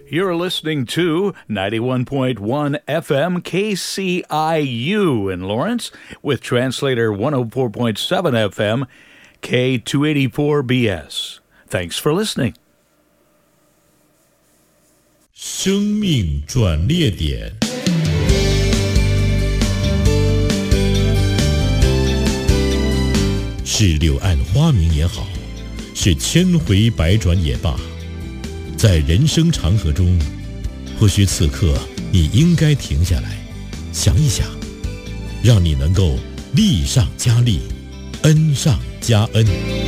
You're listening to 91.1 FM KCIU in Lawrence with translator 104.7 FM K284BS. Thanks for listening. 生命转捩点，是柳暗花明也好，是千回百转也罢，在人生长河中，或许此刻你应该停下来，想一想，让你能够利上加利，恩上加恩。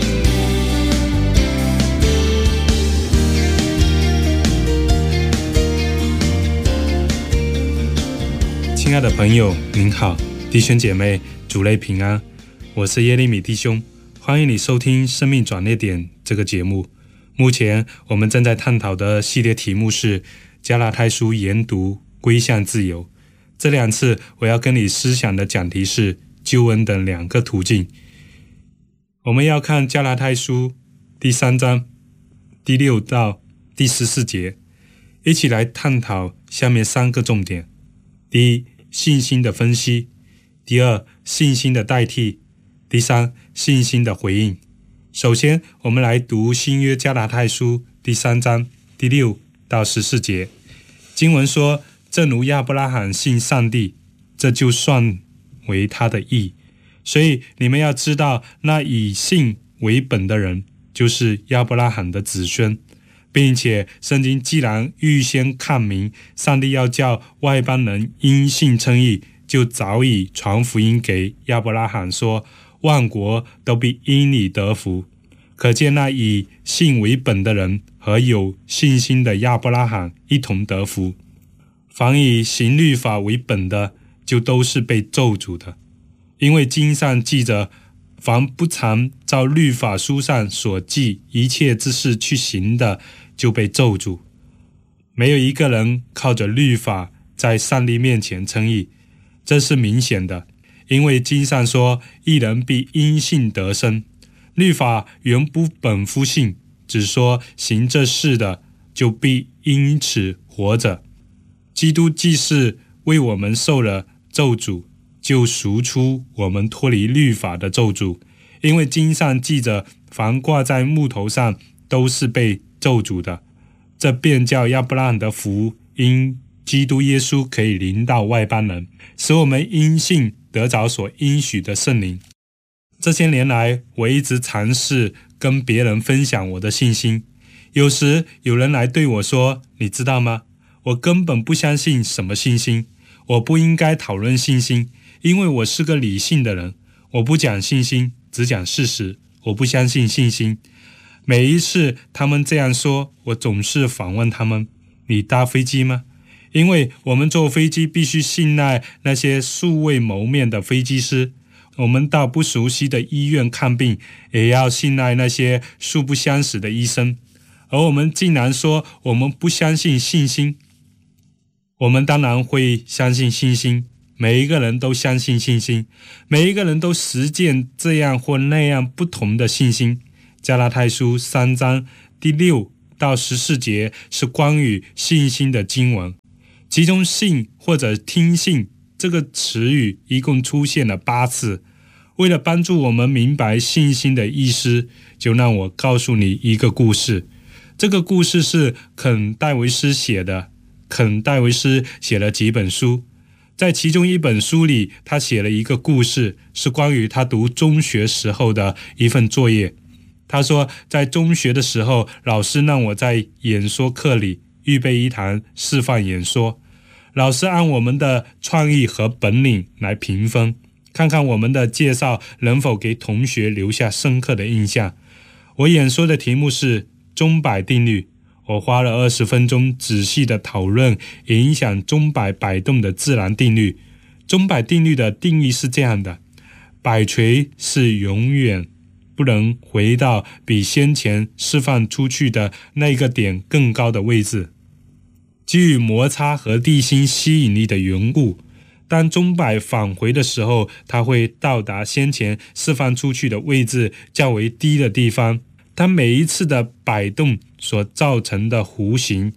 亲爱的朋友您好，弟兄姐妹主内平安，我是耶利米弟兄，欢迎你收听生命转捩点这个节目。目前我们正在探讨的系列题目是加拉太书研读归向自由。这两次我要跟你思想的讲题是救恩的两个途径。我们要看加拉太书第3章第6到第14节，一起来探讨下面3个重点。第一，信心的分析；第二，信心的代替；第三，信心的回应。首先，我们来读新约加拉太书第3章第6到14节。经文说，正如亚伯拉罕信上帝，这就算为他的义。所以你们要知道，那以信为本的人，就是亚伯拉罕的子孙，并且圣经既然预先看明上帝要叫外邦人因信称义，就早已传福音给亚伯拉罕说，万国都必因你得福。可见那以信为本的人和有信心的亚伯拉罕一同得福。凡以行律法为本的，就都是被咒诅的，因为经上记着，凡不常照律法书上所记一切之事去行的，就被咒诅。没有一个人靠着律法在上帝面前称义，这是明显的，因为经上说，义人必因信得生。律法原不本乎信，只说行这事的就必因此活着。基督既是为我们受了咒诅，就赎出我们脱离律法的咒诅，因为经上记着，凡挂在木头上都是被咒诅的。这便叫亚伯拉罕的福因基督耶稣可以临到外邦人，使我们因信得着所应许的圣灵。这些年来，我一直尝试跟别人分享我的信心。有时有人来对我说，你知道吗？我根本不相信什么信心，我不应该讨论信心，因为我是个理性的人，我不讲信心，只讲事实，我不相信信心。每一次他们这样说，我总是反问他们，你搭飞机吗？因为我们坐飞机必须信赖那些素未谋面的飞机师，我们到不熟悉的医院看病，也要信赖那些素不相识的医生。而我们竟然说我们不相信信心。我们当然会相信信心，每一个人都相信信心，每一个人都实践这样或那样不同的信心。加拉太书3章第6到14节是关于信心的经文，其中信或者听信这个词语一共出现了8次。为了帮助我们明白信心的意思，就让我告诉你一个故事。这个故事是肯戴维斯写的。肯戴维斯写了几本书，在其中一本书里，他写了一个故事，是关于他读中学时候的一份作业。他说，在中学的时候，老师让我在演说课里预备一堂示范演说，老师按我们的创意和本领来评分，看看我们的介绍能否给同学留下深刻的印象。我演说的题目是钟摆定律，我花了20分钟仔细的讨论影响钟摆摆动的自然定律。钟摆定律的定义是这样的，摆锤是永远不能回到比先前释放出去的那个点更高的位置。基于摩擦和地心吸引力的缘故，当钟摆返回的时候，它会到达先前释放出去的位置较为低的地方。当每一次的摆动所造成的弧形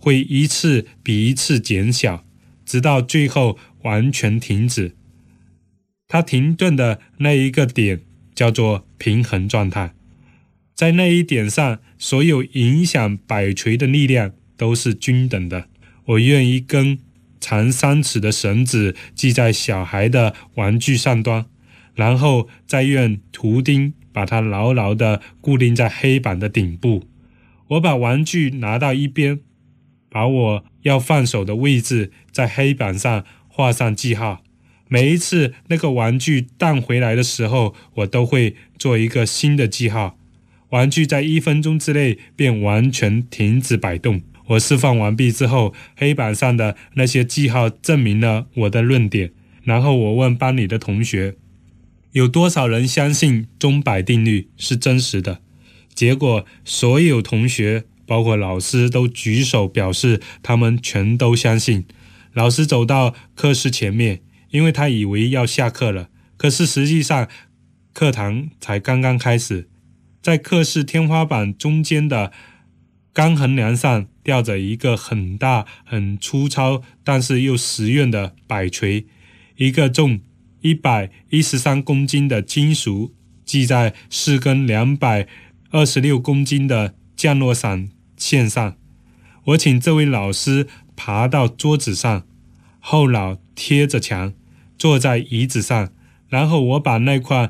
会一次比一次减小，直到最后完全停止。它停顿的那一个点叫做平衡状态，在那一点上，所有影响摆锤的力量都是均等的。我愿一根长3尺的绳子系在小孩的玩具上端，然后再用图钉把它牢牢地固定在黑板的顶部。我把玩具拿到一边，把我要放手的位置在黑板上画上记号。每一次那个玩具弹回来的时候，我都会做一个新的记号。玩具在1分钟之内便完全停止摆动。我释放完毕之后，黑板上的那些记号证明了我的论点。然后我问班里的同学，有多少人相信钟摆定律是真实的？结果所有同学包括老师都举手表示他们全都相信。老师走到课室前面，因为他以为要下课了，可是实际上课堂才刚刚开始。在课室天花板中间的钢横梁上吊着一个很大很粗糙但是又实用的摆锤，一个重113公斤的金属系在4根226公斤的降落伞线上。我请这位老师爬到桌子上，后脑贴着墙，坐在椅子上，然后我把那块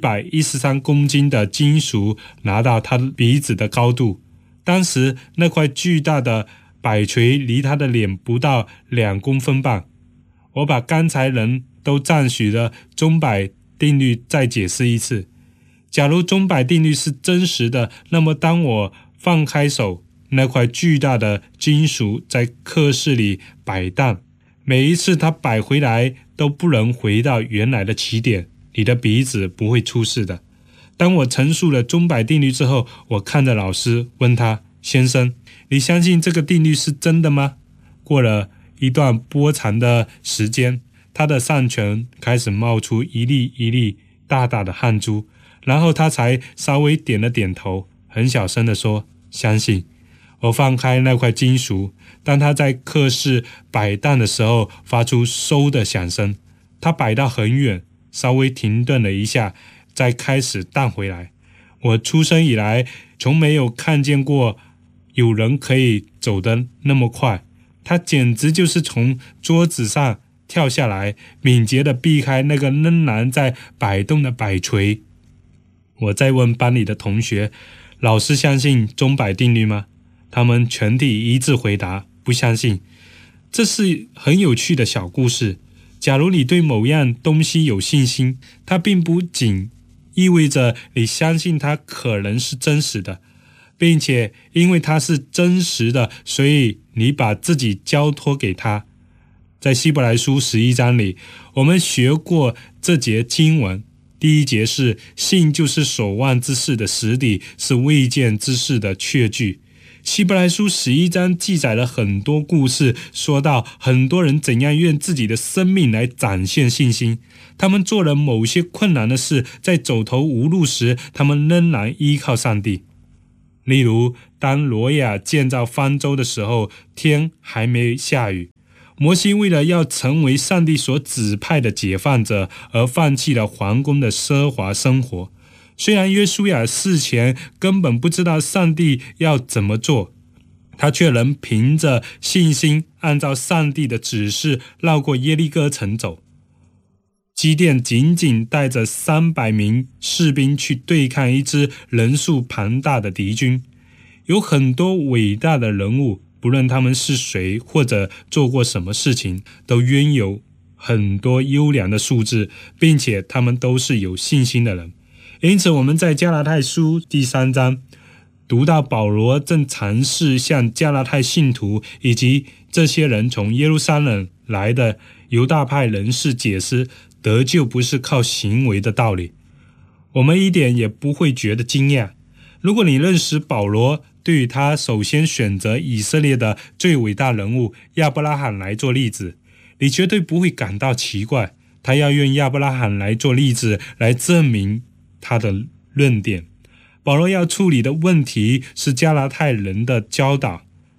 113公斤的金属拿到他鼻子的高度。当时那块巨大的摆锤离他的脸不到2公分半。我把刚才人都赞许的钟摆定律再解释一次。假如钟摆定律是真实的，那么当我放开手，那块巨大的金属在课室里摆荡，每一次它摆回来都不能回到原来的起点，你的鼻子不会出事的。当我陈述了钟摆定律之后，我看着老师问他，先生，你相信这个定律是真的吗？过了一段波长的时间，他的上唇开始冒出一粒一粒大大的汗珠，然后他才稍微点了点头，很小声地说，相信。我放开那块金属，当他在课室摆荡的时候发出嗖的响声，他摆到很远，稍微停顿了一下，再开始荡回来。我出生以来从没有看见过有人可以走得那么快，他简直就是从桌子上跳下来，敏捷地避开那个仍然在摆动的摆锤。我再问班里的同学，老师相信钟摆定律吗？他们全体一致回答，不相信。这是很有趣的小故事。假如你对某样东西有信心，它并不仅意味着你相信它可能是真实的，并且因为它是真实的，所以你把自己交托给它。在希伯来书11章里，我们学过这节经文。第一节是信就是所望之事的实底，是未见之事的确据。希伯来书11章记载了很多故事，说到很多人怎样用自己的生命来展现信心。他们做了某些困难的事，在走投无路时，他们仍然依靠上帝。例如，当挪亚建造方舟的时候，天还没下雨。摩西为了要成为上帝所指派的解放者，而放弃了皇宫的奢华生活。虽然约书亚事前根本不知道上帝要怎么做，他却能凭着信心按照上帝的指示绕过耶利哥城走。基甸仅仅带着300名士兵去对抗一支人数庞大的敌军。有很多伟大的人物，不论他们是谁或者做过什么事情，都拥有很多优良的素质，并且他们都是有信心的人。因此我们在加拉太书第3章读到保罗正尝试向加拉太信徒以及这些人从耶路撒冷来的犹大派人士解释得救不是靠行为的道理。我们一点也不会觉得惊讶。如果你认识保罗，对于他首先选择以色列的最伟大人物亚伯拉罕来做例子，你绝对不会感到奇怪，他要用亚伯拉罕来做例子来证明他的论点。保罗要处理的问题是加拉太人的教导，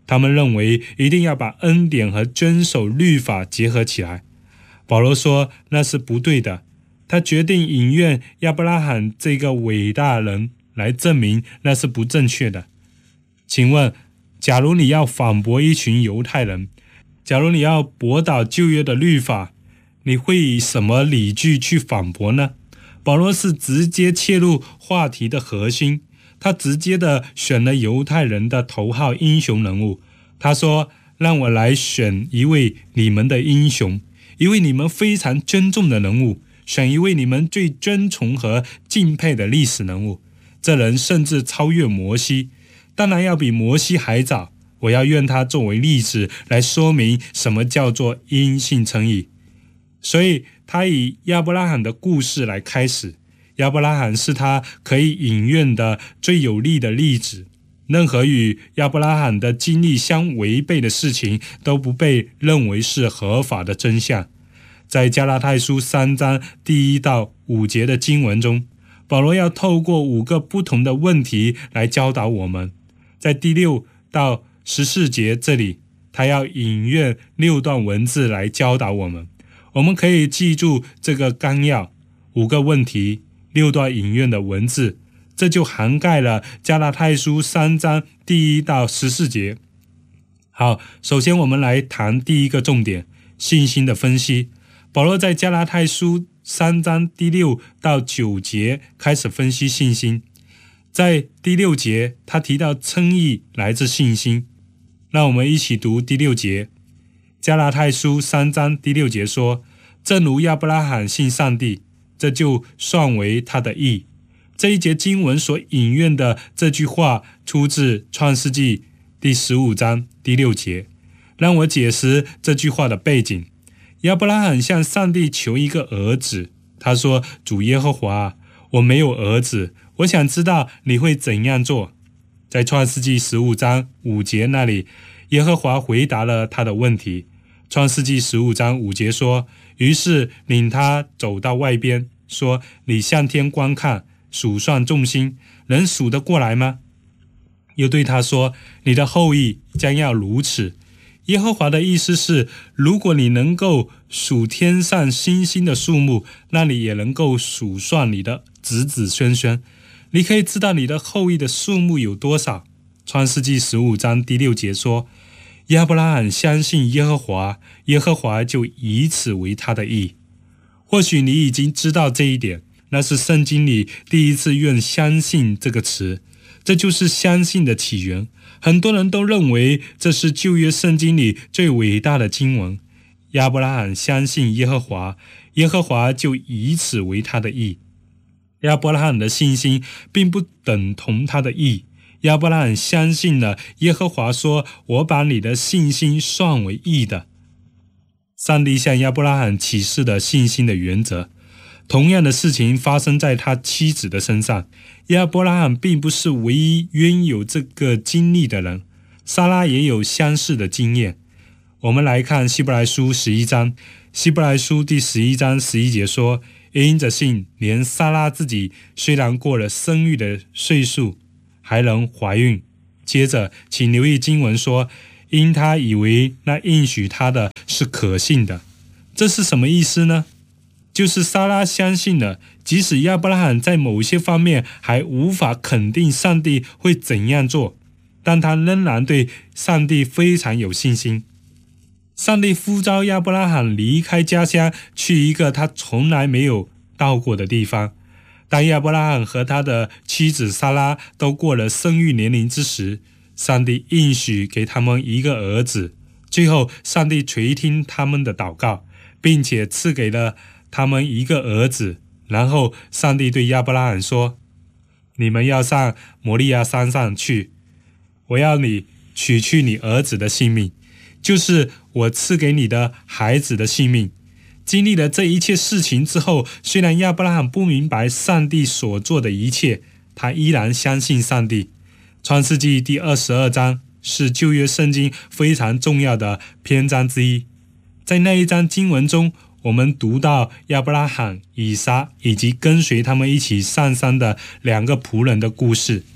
他们认为一定要把恩典和遵守律法结合起来。保罗说那是不对的，他决定引用亚伯拉罕这个伟大人来证明那是不正确的。请问，假如你要反驳一群犹太人，假如你要驳倒旧约的律法，你会以什么理据去反驳呢？保罗是直接切入话题的核心，他直接的选了犹太人的头号英雄人物。他说，让我来选一位你们的英雄，一位你们非常尊重的人物，选一位你们最尊崇和敬佩的历史人物。这人甚至超越摩西，当然要比摩西还早。我要用他作为例子来说明什么叫做因信称义。所以他以亚伯拉罕的故事来开始，亚伯拉罕是他可以引用的最有力的例子。任何与亚伯拉罕的经历相违背的事情都不被认为是合法的真相。在加拉太书3章第1到5节的经文中，保罗要透过5个不同的问题来教导我们。在第6到14节这里，他要引用6段文字来教导我们。我们可以记住这个纲要：5个问题，6段引用的文字，这就涵盖了加拉太书3章第1到14节。好，首先我们来谈第一个重点，信心的分析。保罗在加拉太书3章第6到9节开始分析信心。在第6节，他提到称义来自信心。让我们一起读第6节。加拉太书3章第6节说，正如亚伯拉罕信上帝，这就算为他的义。这一节经文所引用的这句话出自创世纪第15章第6节。让我解释这句话的背景。亚伯拉罕向上帝求一个儿子，他说，主耶和华，我没有儿子，我想知道你会怎样做。在创世纪15章5节那里，耶和华回答了他的问题。创世纪15章5节说，于是领他走到外边，说，你向天观看，数算众星，能数得过来吗？又对他说，你的后裔将要如此。耶和华的意思是，如果你能够数天上星星的数目，那你也能够数算你的子子孙孙，你可以知道你的后裔的数目有多少。创世纪15章第6节说，亚伯拉罕相信耶和华，耶和华就以此为他的义。或许你已经知道这一点，那是圣经里第一次用相信这个词，这就是相信的起源。很多人都认为这是旧约圣经里最伟大的经文。亚伯拉罕相信耶和华，耶和华就以此为他的义。亚伯拉罕的信心并不等同他的义。亚伯拉罕相信了耶和华说，我把你的信心算为义的。上帝向亚伯拉罕启示了信心的原则。同样的事情发生在他妻子的身上。亚伯拉罕并不是唯一拥有这个经历的人，撒拉也有相似的经验。我们来看希伯来书11章。希伯来书第11章11节说，因着信，连撒拉自己虽然过了生育的岁数，还能怀孕。接着请留意经文说，因他以为那应许他的是可信的。这是什么意思呢？就是撒拉相信了，即使亚伯拉罕在某些方面还无法肯定上帝会怎样做，但他仍然对上帝非常有信心。上帝呼召亚伯拉罕离开家乡，去一个他从来没有到过的地方。当亚伯拉罕和他的妻子撒拉都过了生育年龄之时，上帝应许给他们一个儿子。最后上帝垂听他们的祷告，并且赐给了他们一个儿子。然后上帝对亚伯拉罕说，你们要上摩利亚山上去，我要你取去你儿子的性命，就是我赐给你的孩子的性命。经历了这一切事情之后，虽然亚伯拉罕不明白上帝所做的一切，他依然相信上帝。创世纪第22章是旧约圣经非常重要的篇章之一。在那一章经文中，我们读到亚伯拉罕、以撒以及跟随他们一起上山的2个仆人的故事。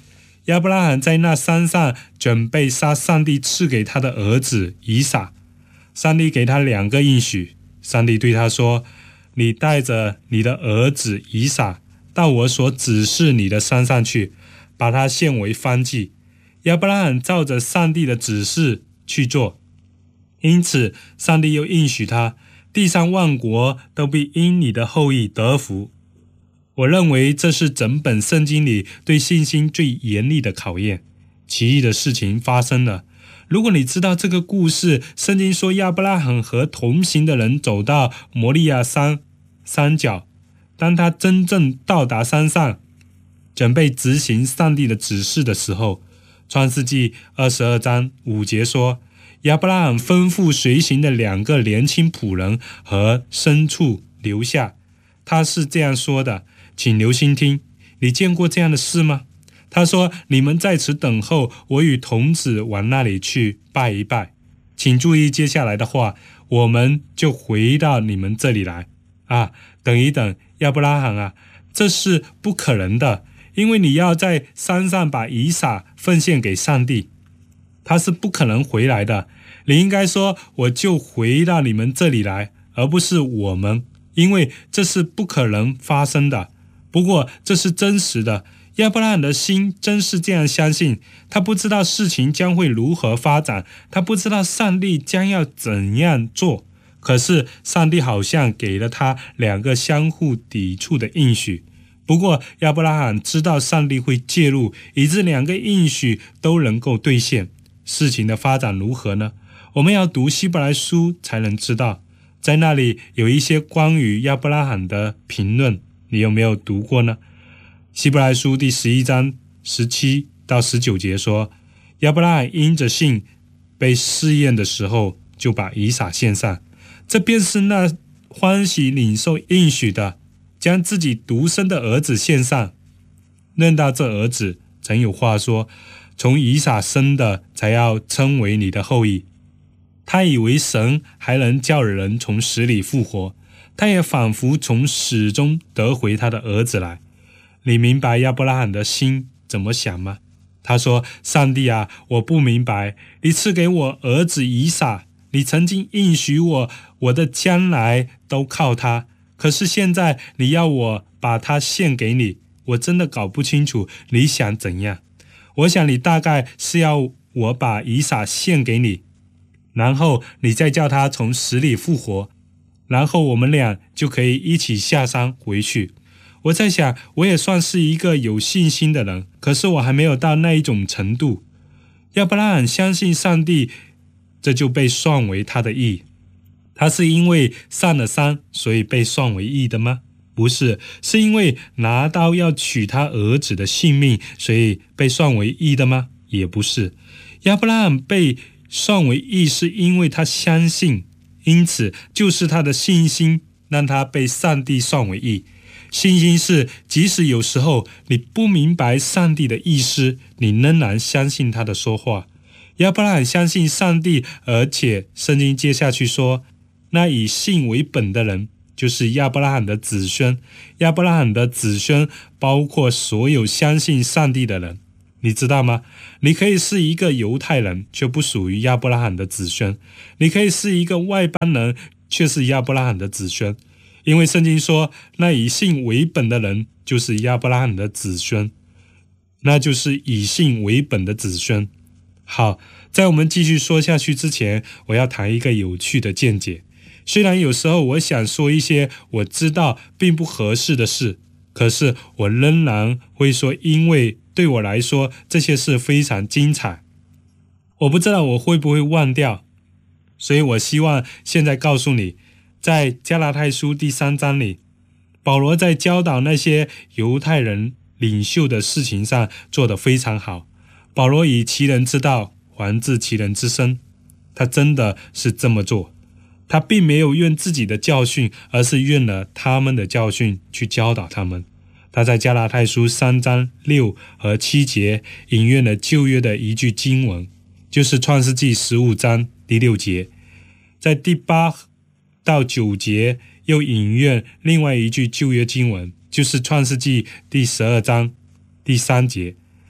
亚伯拉罕在那山上准备杀上帝赐给他的儿子以撒。上帝给他2个应许，上帝对他说，你带着你的儿子以撒到我所指示你的山上去，把他献为燔祭。亚伯拉罕照着上帝的指示去做，因此上帝又应许他，地上万国都必因你的后裔得福。我认为这是整本圣经里对信心最严厉的考验。奇异的事情发生了。如果你知道这个故事，圣经说亚伯拉罕和同行的人走到摩利亚山山脚，当他真正到达山上，准备执行上帝的指示的时候，创世纪22章5节说，亚伯拉罕吩咐随行的2个年轻仆人和牲畜留下。他是这样说的，请留心听，你见过这样的事吗？他说，你们在此等候，我与童子往那里去拜一拜。请注意接下来的话，我们就回到你们这里来。等一等，亚伯拉罕啊，这是不可能的，因为你要在山上把以撒奉献给上帝，他是不可能回来的。你应该说，我就回到你们这里来，而不是我们，因为这是不可能发生的。不过这是真实的，亚伯拉罕的心真是这样相信，他不知道事情将会如何发展，他不知道上帝将要怎样做，可是上帝好像给了他2个相互抵触的应许。不过亚伯拉罕知道上帝会介入，以致2个应许都能够兑现。事情的发展如何呢？我们要读希伯来书才能知道，在那里有一些关于亚伯拉罕的评论，你有没有读过呢？希伯来书第11章17到19节说，亚伯拉罕因着信被试验的时候，就把以撒献上，这便是那欢喜领受应许的，将自己独生的儿子献上。论到这儿子，曾有话说，从以撒生的才要称为你的后裔。他以为神还能叫人从死里复活，他也仿佛从死中得回他的儿子来。你明白亚伯拉罕的心怎么想吗？他说，上帝啊，我不明白，你赐给我儿子以撒，你曾经应许我，我的将来都靠他，可是现在你要我把他献给你，我真的搞不清楚你想怎样。我想你大概是要我把以撒献给你，然后你再叫他从死里复活，然后我们俩就可以一起下山回去。我在想，我也算是一个有信心的人，可是我还没有到那一种程度。亚伯拉罕相信上帝，这就被算为他的义。他是因为上了山，所以被算为义的吗？不是，是因为拿刀要取他儿子的性命，所以被算为义的吗？也不是。亚伯拉罕被算为义是因为他相信，因此就是他的信心让他被上帝算为义。信心是即使有时候你不明白上帝的意思，你仍然相信他的说话。亚伯拉罕相信上帝，而且圣经接下去说，那以信为本的人就是亚伯拉罕的子孙。亚伯拉罕的子孙包括所有相信上帝的人。你知道吗？你可以是一个犹太人，却不属于亚伯拉罕的子孙；你可以是一个外邦人，却是亚伯拉罕的子孙。因为圣经说，那以信为本的人就是亚伯拉罕的子孙，那就是以信为本的子孙。好，在我们继续说下去之前，我要谈一个有趣的见解。虽然有时候我想说一些我知道并不合适的事，可是我仍然会说，因为对我来说这些事非常精彩。我不知道我会不会忘掉，所以我希望现在告诉你，在加拉太书第3章里，保罗在教导那些犹太人领袖的事情上做得非常好。保罗以其人之道还治其人之身，他真的是这么做。他并没有用自己的教训，而是用了他们的教训去教导他们。他在加拉太书3章6和7节引用了旧约的一句经文，就是创世纪15章第6节。在第8到9节又引用另外一句旧约经文，就是创世纪第12章第3节。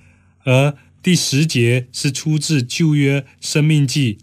而第10节是出自旧约申命记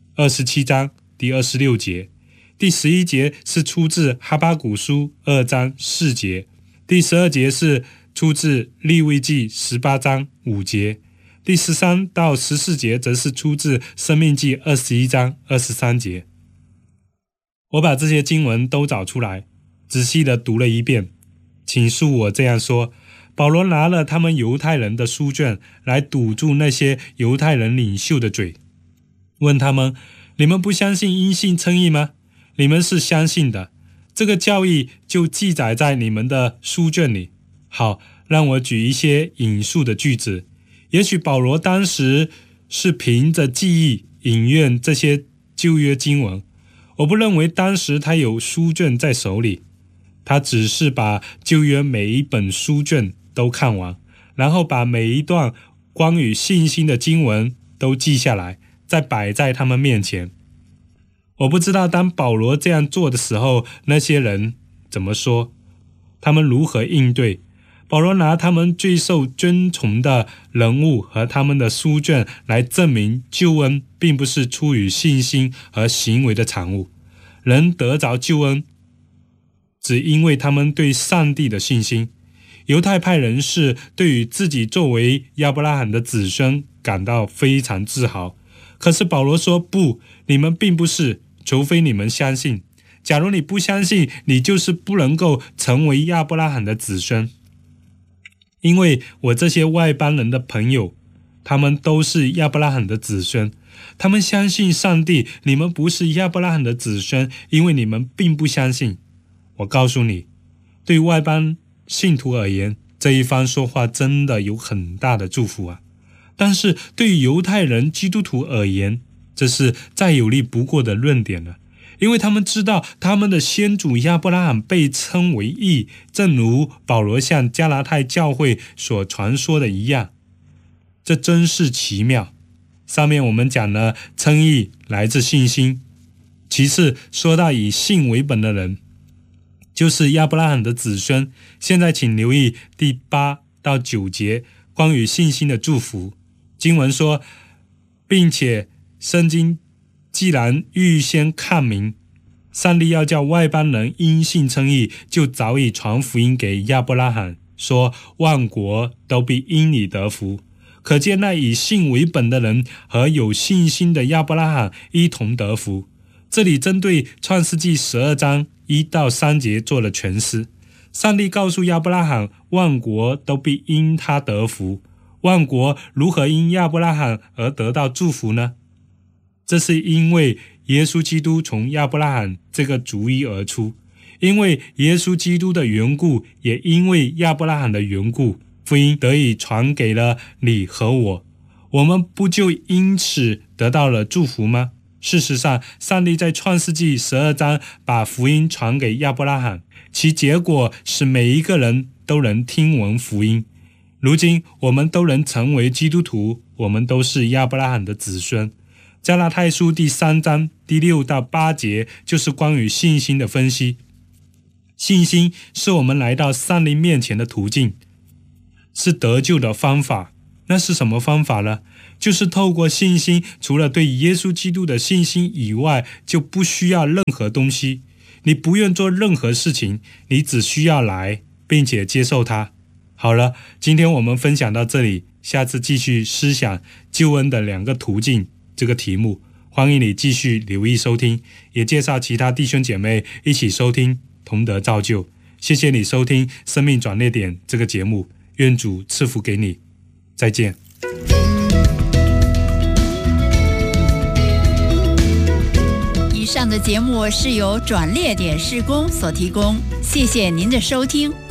27章第26节，第11节是出自哈巴谷书2章4节，第12节是出自利未记18章5节，第13到14节则是出自申命记21章23节。我把这些经文都找出来，仔细地读了一遍，请恕我这样说，保罗拿了他们犹太人的书卷来堵住那些犹太人领袖的嘴，问他们，你们不相信因信称义吗？你们是相信的，这个教义就记载在你们的书卷里。好，让我举一些引述的句子。也许保罗当时是凭着记忆引用这些旧约经文，我不认为当时他有书卷在手里，他只是把旧约每一本书卷都看完，然后把每一段关于信心的经文都记下来，再摆在他们面前。我不知道当保罗这样做的时候，那些人怎么说，他们如何应对。保罗拿他们最受尊崇的人物和他们的书卷来证明救恩并不是出于信心和行为的产物，人得着救恩只因为他们对上帝的信心。犹太派人士对于自己作为亚伯拉罕的子孙感到非常自豪，可是保罗说，不，你们并不是，除非你们相信。假如你不相信，你就是不能够成为亚伯拉罕的子孙。因为我这些外邦人的朋友，他们都是亚伯拉罕的子孙，他们相信上帝。你们不是亚伯拉罕的子孙，因为你们并不相信。我告诉你，对外邦信徒而言，这一番说话真的有很大的祝福啊。但是对于犹太人基督徒而言，这是再有力不过的论点了，因为他们知道他们的先祖亚伯拉罕被称为义，正如保罗向加拉太教会所传说的一样。这真是奇妙。上面我们讲了称义来自信心，其次说到以信为本的人，就是亚伯拉罕的子孙。现在请留意第8到9节关于信心的祝福。经文说，并且圣经既然预先看明，上帝要叫外邦人因信称义，就早已传福音给亚伯拉罕，说万国都必因你得福。可见那以信为本的人和有信心的亚伯拉罕一同得福。这里针对创世纪12章1到3节做了诠释。上帝告诉亚伯拉罕，万国都必因他得福。万国如何因亚伯拉罕而得到祝福呢？这是因为耶稣基督从亚伯拉罕这个族裔而出，因为耶稣基督的缘故，也因为亚伯拉罕的缘故，福音得以传给了你和我。我们不就因此得到了祝福吗？事实上，上帝在创世纪12章把福音传给亚伯拉罕，其结果是每一个人都能听闻福音。如今我们都能成为基督徒，我们都是亚伯拉罕的子孙。加拉太书第3章第6到8节就是关于信心的分析。信心是我们来到上帝面前的途径，是得救的方法。那是什么方法呢？就是透过信心，除了对耶稣基督的信心以外，就不需要任何东西。你不用做任何事情，你只需要来并且接受它。好了，今天我们分享到这里，下次继续思想救恩的2个途径这个题目，欢迎你继续留意收听，也介绍其他弟兄姐妹一起收听，同得造就。谢谢你收听生命转捩点这个节目，愿主赐福给你，再见。 以上的节目是由转捩点事工所提供，谢谢您的收听。